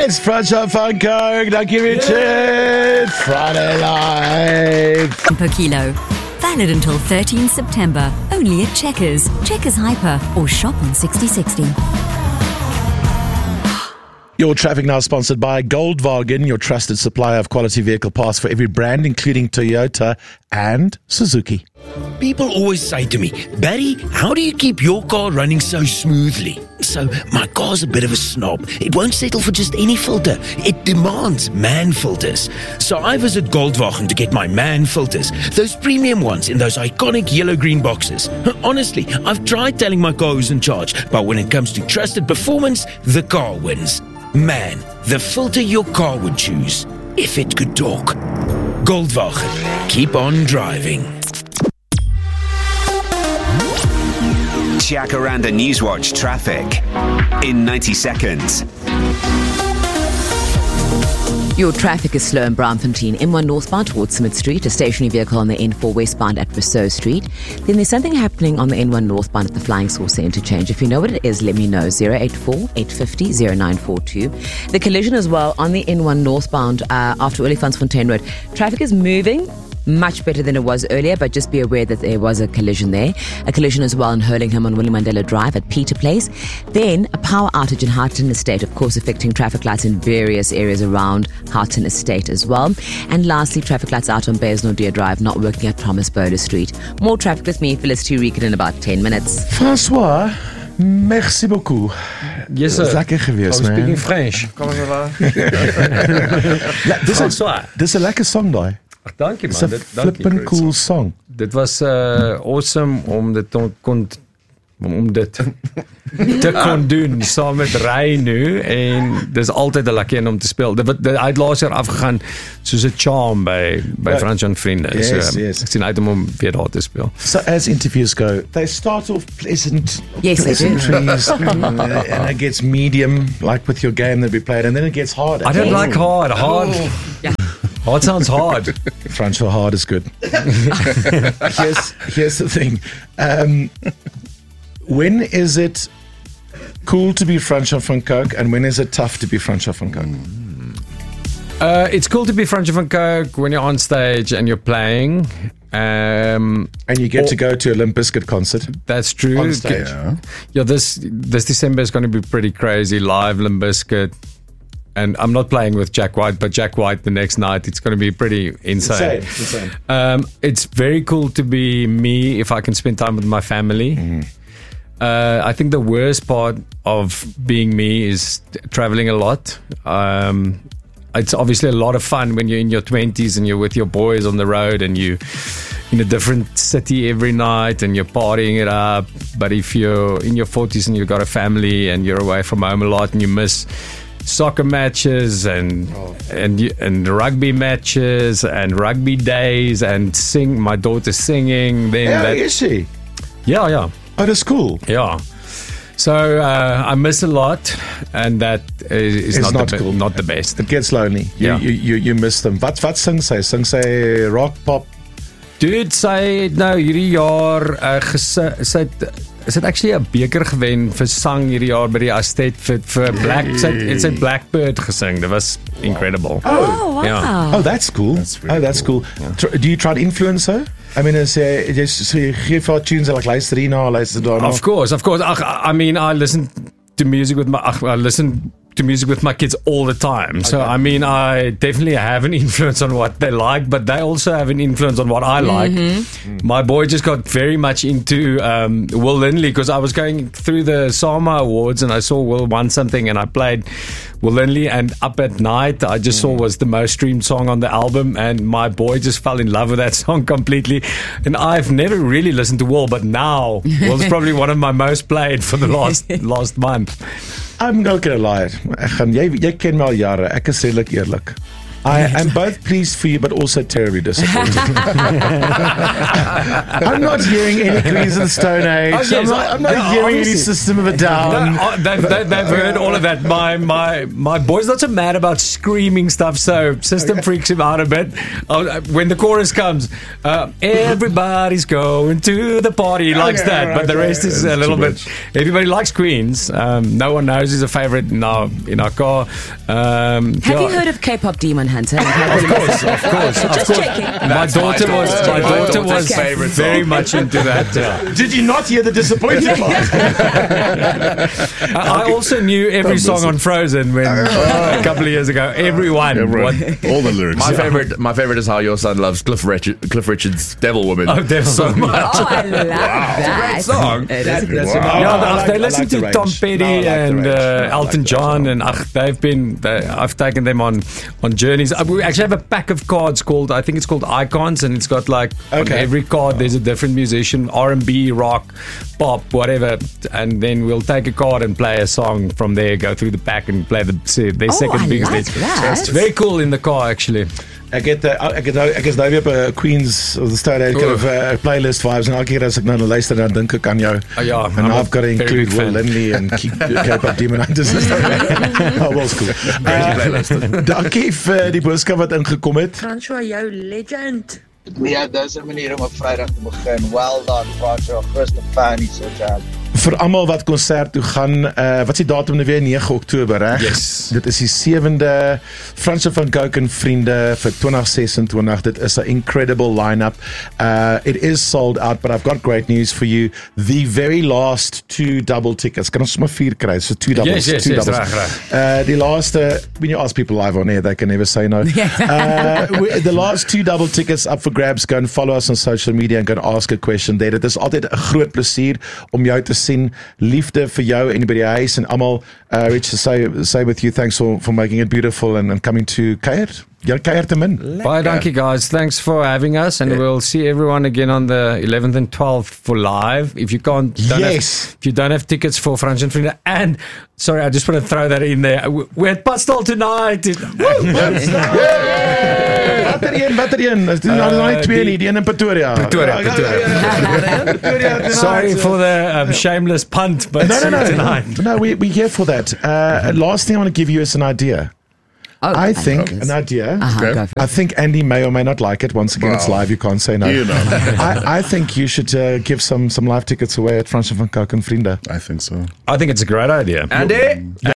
It's Francois van Coke. Dankie Richard. Friday Live. Per kilo. Valid until 13 September. Only at Checkers, Checkers Hyper, or shop on 6060. Your traffic now sponsored by Goldwagen, your trusted supplier of quality vehicle parts for every brand, including Toyota and Suzuki. People always say to me, Barry, how do you keep your car running so smoothly? So, my car's a bit of a snob. It won't settle for just any filter. It demands MAN filters. So I visit Goldwagen to get my MAN filters, those premium ones in those iconic yellow-green boxes. Honestly, I've tried telling my car who's in charge, but when it comes to trusted performance, the car wins. MAN, the filter your car would choose, if it could talk. Goldwagen, keep on driving. Jacaranda Newswatch traffic in 90 seconds. Your traffic is slow in Braamfontein, M1 northbound towards Smith Street, a stationary vehicle on the N4 westbound at Rousseau Street. Then there's something happening on the N1 northbound at the Flying Saucer interchange. If you know what it is, let me know. 084-850-0942. The collision as well on the N1 northbound after Olifantsfontein Road. Traffic is moving much better than it was earlier, but just be aware that there was a collision there. A collision as well in Hurlingham on William Mandela Drive at Peter Place. Then a power outage in Houghton Estate, of course, affecting traffic lights in various areas around Houghton Estate as well. And lastly, traffic lights out on Baysnordeer Drive not working at Thomas Bowler Street. More traffic with me, Phyllis Turiken, in about 10 minutes. François, merci beaucoup. Yes, sir. Lekker geweest, man. Speaking French. Dis 'n lekker song daai. Ag, dankie man. It's a flippin' cool song. Dit was awesome om dit te kon doen saam met Ray nu, en dis altyd 'n lekker een om te speel. Hy het laas jaar afgegaan soos 'n charm by Frans en Vriende. Yes, so, yes. Ek sien uit om weer daar te speel. So as interviews go, they start off pleasant, Yes, they do. pleasantries, and it gets medium, like with your game that we played, and then it gets harder. I don't like hard. Yeah. Hard sounds hard. Francois hard is good. Here's the thing. When is it cool to be Francois van Coke, and when is it tough to be Francois van Coke? It's cool to be Francois van Coke when you're on stage and you're playing. And you get to go to a Limp Bizkit concert. That's true. On stage. Yeah, this December is going to be pretty crazy. Live Limp Bizkit. And I'm not playing with Jack White, but Jack White the next night, it's going to be pretty insane. It's very cool to be me if I can spend time with my family. Mm-hmm. I think the worst part of being me is traveling a lot. It's obviously a lot of fun when you're in your 20s and you're with your boys on the road and you in a different city every night and you're partying it up. But if you're in your 40s and you've got a family and you're away from home a lot and you miss soccer matches and rugby matches and rugby days and my daughter's singing, then Is she? Yeah. Oh, that's cool. Yeah. So I miss a lot, and that is not cool. Not the best. It gets lonely. You miss them. Wat sing sy? Sing sy rock, pop? Dude, sy het nou hierdie jaar sy het actually 'n beker gewen vir sang hierdie jaar by die Astet vir Black. Sy het Blackbird gesing. That was incredible. Oh, wow. Yeah. Oh, that's cool. That's cool. Yeah. Do you try to influence her? I mean, so you give her tunes like luister hierna, luister daarna. Of course. I mean, I listen to music with my kids all the time. Okay. So, I mean, I definitely have an influence on what they like, but they also have an influence on what I like. Mm-hmm. My boy just got very much into Will Lindley because I was going through the SAMA Awards and I saw Will won something and I played Will Lindley, and Up at Night I just saw was the most streamed song on the album, and my boy just fell in love with that song completely. And I've never really listened to Will, but now Will's probably one of my most played for the last month. I'm not gonna lie. Jy ken my al jare. Ek is redelik eerlik. I am both pleased for you, but also terribly disappointed. I'm not hearing any Queens of the Stone Age. I'm not hearing any System of a Down. They've heard all of that. My boy's not so mad about screaming stuff, so System freaks him out a bit. When the chorus comes, everybody's going to the party. He likes that, but the rest is a little bit. Everybody likes Queens. No one knows he's a favorite in our car. Have you heard of K-pop Demon Hunter? Of course. Checking. My daughter was very much into that. Did you not hear the disappointing part? I also knew every song on Frozen when a couple of years ago. Everyone. All the lyrics. My favorite is how your son loves Cliff Richard's Devil Woman. Oh, Devil so Woman. much. Oh, I love that. It's a great song. It is a good song. Yeah, they listen to Tom Petty and Elton John, and I've taken them on journeys. We actually have a pack of cards called Icons, and it's got on every card there's a different musician, R&B, rock, pop, whatever, and then we'll take a card and play a song from there, go through the pack and play their second biggest hit. It's very cool in the car, actually. Ek is nou weer op 'n Queens of the Stone Age kind of playlist vibes, en elke keer as ek nou luister dan dink ek aan jou. And I've got to include Will Lindley and K-pop Demon Hunters. Oh, was cool. Dankie vir die boodskap wat ingekom het. François, jou legend. Ja, dis 'n manier om op Vrydag te begin. Well done, François. Grootste fan hier so jam. Vir almal wat konsert toe gaan, wat is die datum nou weer? 9 Oktober, reg? Yes. Dit is die 7de Franse van Cooke en Vriende vir 2026. Dit is 'n incredible lineup. It is sold out, but I've got great news for you. The very last 2 double tickets. Kan ons maar 4 kry? So 2 doubles. Yes, Reg. Die laaste, when you ask people live on air, they can never say no. The last 2 double tickets up for grabs. Go and follow us on social media and go and ask a question there. Dit is altyd 'n groot plesier om jou te sien. Liefde vir jou en by die huis en almal. Rich, to say with you, thanks for making it beautiful and coming to Kuier. You're Kuier te min. Bye, donkey guys. Thanks for having us, and we'll see everyone again on the 11th and 12th for live. If you if you don't have tickets for Frans and Vrienden, and sorry, I just want to throw that in there. We're at Pastel tonight. Wat er een? Is nou net 2 nie, die een in Pretoria. Sorry for the shameless punt, but tonight. No, we're here for that. Last thing I want to give you is an idea. I think an idea. I think Andy may or may not like it. Once again, it's live. You can't say no. You know. I think you should give some live tickets away at Frans van Cooke en Vrienden. I think so. I think it's a great idea. Andy?